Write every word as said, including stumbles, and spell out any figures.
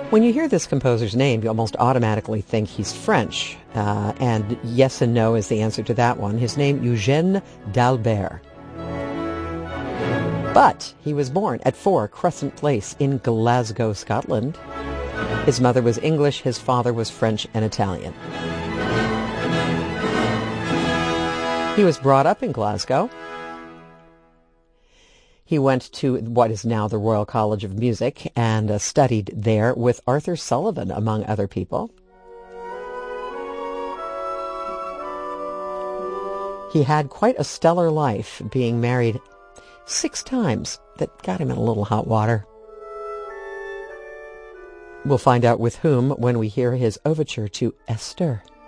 When you hear this composer's name, you almost automatically think he's French. Uh, and yes and no is the answer to that one. His name, Eugène d'Albert. But he was born at four Crescent Place in Glasgow, Scotland. His mother was English, his father was French and Italian. He was brought up in Glasgow. He went to what is now the Royal College of Music and uh, studied there with Arthur Sullivan, among other people. He had quite a stellar life, being married six times. That got him in a little hot water. We'll find out with whom when we hear his overture to Esther.